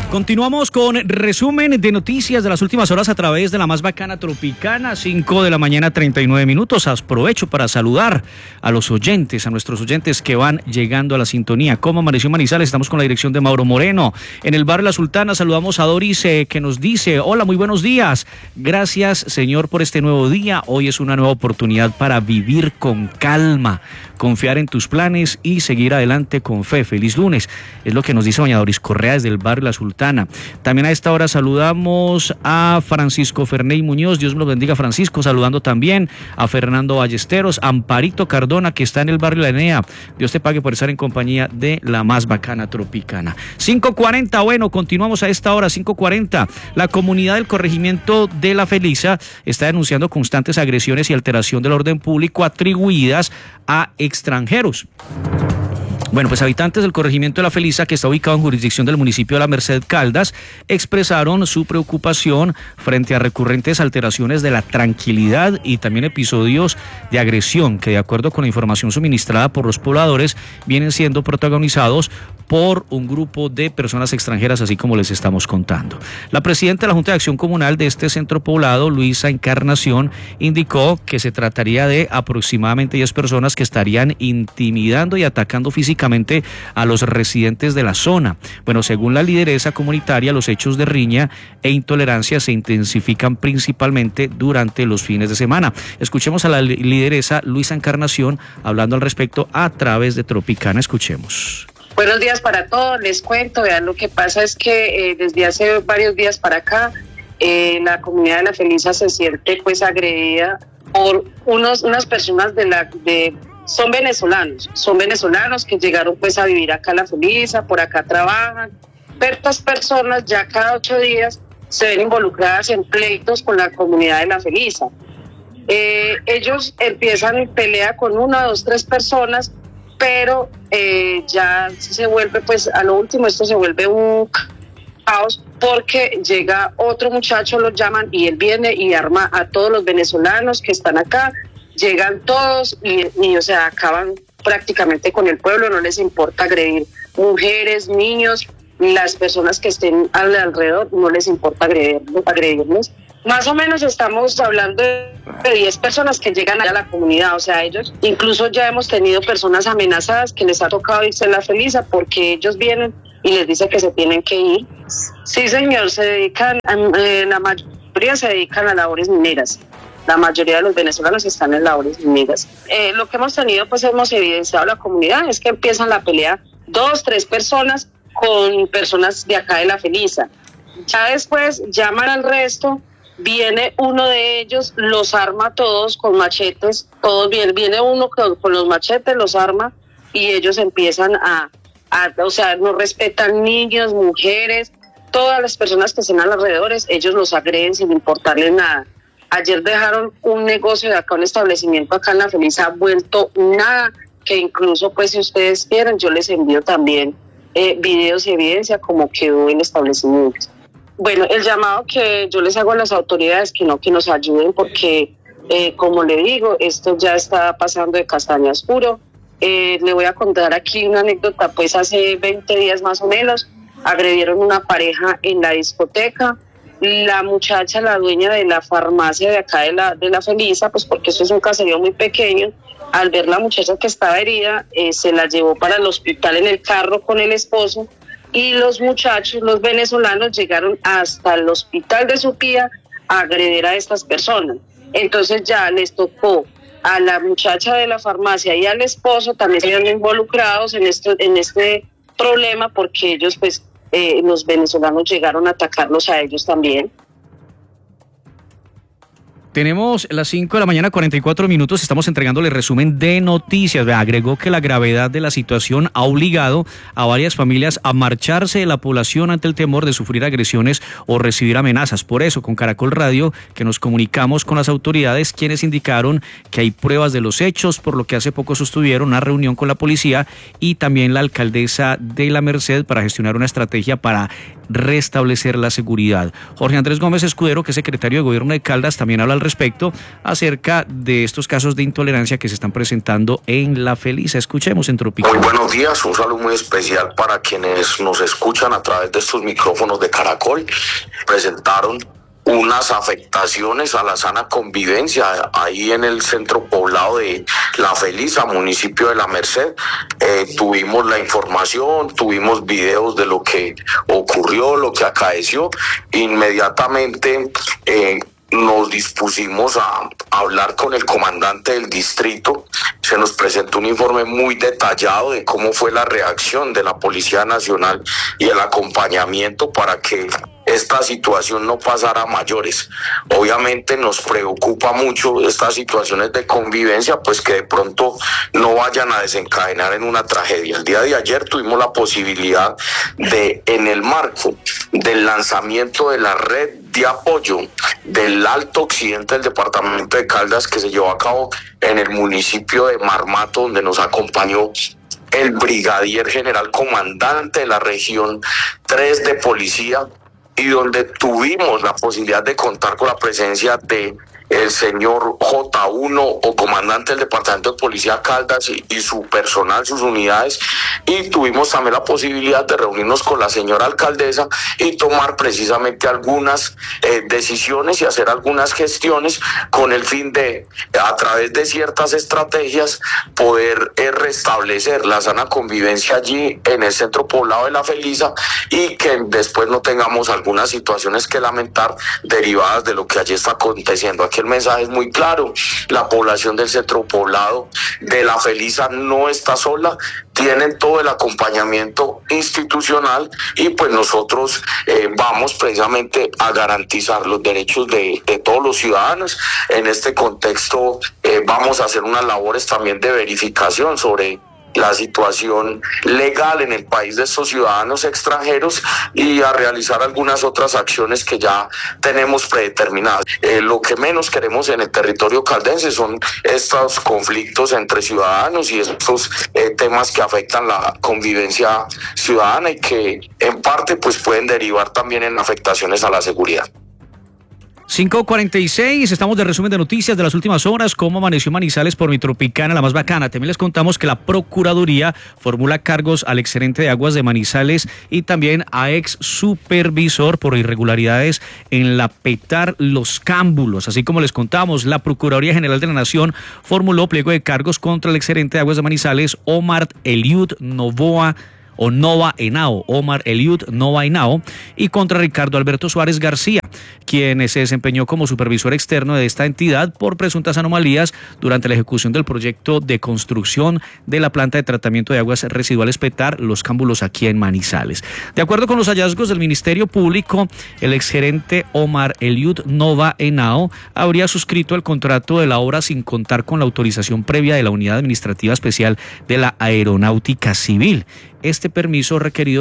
Continuamos con resumen de noticias de las últimas horas a través de la más bacana Tropicana, 5 de la mañana, 39 minutos. Aprovecho para saludar a los oyentes, a nuestros oyentes que van llegando a la sintonía. ¿Cómo amaneció Manizales? Estamos con la dirección de Mauro Moreno. En el barrio La Sultana saludamos a Doris que nos dice: hola, muy buenos días. Gracias, Señor, por este nuevo día. Hoy es una nueva oportunidad para vivir con calma, confiar en tus planes y seguir adelante con fe. Feliz lunes. Es lo que nos dice doña Doris Correa desde el barrio La Sultana. También a esta hora saludamos a Francisco Ferney Muñoz, Dios me lo bendiga, Francisco, saludando también a Fernando Ballesteros, Amparito Cardona, que está en el barrio La Enea. Dios te pague por estar en compañía de la más bacana Tropicana. 5:40, bueno, continuamos a esta hora, 5:40. La comunidad del corregimiento de La Felisa está denunciando constantes agresiones y alteración del orden público atribuidas a extranjeros. Bueno, pues habitantes del corregimiento de La Felisa, que está ubicado en jurisdicción del municipio de La Merced Caldas, expresaron su preocupación frente a recurrentes alteraciones de la tranquilidad y también episodios de agresión que, de acuerdo con la información suministrada por los pobladores, vienen siendo protagonizados por un grupo de personas extranjeras, así como les estamos contando. La presidenta de la Junta de Acción Comunal de este centro poblado, Luisa Encarnación, indicó que se trataría de aproximadamente 10 personas que estarían intimidando y atacando físicamente a los residentes de la zona. Bueno, según la lideresa comunitaria, los hechos de riña e intolerancia se intensifican principalmente durante los fines de semana. Escuchemos a la lideresa Luisa Encarnación hablando al respecto a través de Tropicana. Escuchemos. Buenos días para todos, les cuento, vean, lo que pasa es que desde hace varios días para acá la comunidad de La Felisa se siente pues agredida por unas personas son venezolanos que llegaron pues a vivir acá a La Felisa, por acá trabajan, pero estas personas ya cada 8 días se ven involucradas en pleitos con la comunidad de La Felisa. Ellos empiezan pelea con 1, 2, 3 personas, pero ya se vuelve, pues a lo último esto se vuelve un caos porque llega otro muchacho, lo llaman, y él viene y arma a todos los venezolanos que están acá, llegan todos y o sea, acaban prácticamente con el pueblo, no les importa agredir mujeres, niños, las personas que estén alrededor, no les importa agredirlos. Más o menos estamos hablando de 10 personas que llegan a la comunidad, o sea, ellos, incluso ya hemos tenido personas amenazadas que les ha tocado irse a La Felisa porque ellos vienen y les dicen que se tienen que ir. Sí, señor, se dedican, la mayoría se dedican a labores mineras. La mayoría de los venezolanos están en labores mineras. Lo que hemos tenido, pues hemos evidenciado la comunidad, es que empiezan la pelea 2, 3 personas con personas de acá de La Felisa. Ya después llaman al resto, viene uno de ellos, los arma todos con machetes, todos viene uno con los machetes, los arma y ellos empiezan o sea, no respetan niños, mujeres, todas las personas que estén alrededores, ellos los agreden sin importarles nada. Ayer dejaron un negocio de acá, un establecimiento acá en La Felisa, vuelto nada, que incluso pues si ustedes quieren, yo les envío también videos y evidencia como quedó el establecimiento. Bueno, el llamado que yo les hago a las autoridades que nos ayuden porque, como le digo, esto ya está pasando de castaño a oscuro. Le voy a contar aquí una anécdota, pues hace 20 días más o menos, agredieron una pareja en la discoteca. La muchacha, la dueña de la farmacia de acá de la Felisa, pues porque eso es un caserío muy pequeño, al ver la muchacha que estaba herida, se la llevó para el hospital en el carro con el esposo y los muchachos, los venezolanos, llegaron hasta el hospital de Supía a agredir a estas personas. Entonces ya les tocó a la muchacha de la farmacia y al esposo también se vieron involucrados en este problema porque ellos pues los venezolanos llegaron a atacarlos a ellos también. Tenemos las 5 de la mañana, 44 minutos, estamos entregándole resumen de noticias. Agregó que la gravedad de la situación ha obligado a varias familias a marcharse de la población ante el temor de sufrir agresiones o recibir amenazas. Por eso, con Caracol Radio, que nos comunicamos con las autoridades, quienes indicaron que hay pruebas de los hechos, por lo que hace poco sostuvieron una reunión con la policía y también la alcaldesa de La Merced para gestionar una estrategia para restablecer la seguridad. Jorge Andrés Gómez Escudero, que es secretario de Gobierno de Caldas, también habla al al respecto acerca de estos casos de intolerancia que se están presentando en La Felisa. Escuchemos en Tropicana. Muy buenos días, un saludo muy especial para quienes nos escuchan a través de estos micrófonos de Caracol. Presentaron unas afectaciones a la sana convivencia ahí en el centro poblado de La Felisa, municipio de La Merced. Tuvimos la información, tuvimos videos de lo que ocurrió, lo que acaeció. Inmediatamente nos dispusimos a hablar con el comandante del distrito. Se nos presentó un informe muy detallado de cómo fue la reacción de la Policía Nacional y el acompañamiento para que esta situación no pasara a mayores. Obviamente nos preocupa mucho estas situaciones de convivencia, pues que de pronto no vayan a desencadenar en una tragedia. El día de ayer tuvimos la posibilidad de, en el marco del lanzamiento de la red de apoyo del Alto Occidente del departamento de Caldas, que se llevó a cabo en el municipio de Marmato, donde nos acompañó el brigadier general comandante de la región 3 de policía, y donde tuvimos la posibilidad de contar con la presencia de el señor J1 o comandante del departamento de policía Caldas y su personal, sus unidades, y tuvimos también la posibilidad de reunirnos con la señora alcaldesa y tomar precisamente algunas decisiones y hacer algunas gestiones con el fin de, a través de ciertas estrategias, poder restablecer la sana convivencia allí en el centro poblado de La Felisa y que después no tengamos algunas situaciones que lamentar derivadas de lo que allí está aconteciendo. Aquí el mensaje es muy claro: la población del centro poblado de La Felisa no está sola, tienen todo el acompañamiento institucional y pues nosotros vamos precisamente a garantizar los derechos de todos los ciudadanos. En este contexto vamos a hacer unas labores también de verificación sobre la situación legal en el país de estos ciudadanos extranjeros y a realizar algunas otras acciones que ya tenemos predeterminadas. Lo que menos queremos en el territorio caldense son estos conflictos entre ciudadanos y estos temas que afectan la convivencia ciudadana y que en parte pues pueden derivar también en afectaciones a la seguridad. 5:46, estamos de resumen de noticias de las últimas horas. ¿Cómo amaneció Manizales por mi Tropicana, la más bacana? También les contamos que la Procuraduría formula cargos al exgerente de Aguas de Manizales y también a ex supervisor por irregularidades en la Petar Los Cámbulos. Así como les contamos, la Procuraduría General de la Nación formuló pliego de cargos contra el exgerente de Aguas de Manizales, Omar Eliud Nova Henao, Omar Eliud Nova Henao, y contra Ricardo Alberto Suárez García, quien se desempeñó como supervisor externo de esta entidad por presuntas anomalías durante la ejecución del proyecto de construcción de la planta de tratamiento de aguas residuales Petar Los Cámbulos aquí en Manizales. De acuerdo con los hallazgos del Ministerio Público, el exgerente Omar Eliud Nova Henao habría suscrito el contrato de la obra sin contar con la autorización previa de la Unidad Administrativa Especial de la Aeronáutica Civil. Este permiso requerido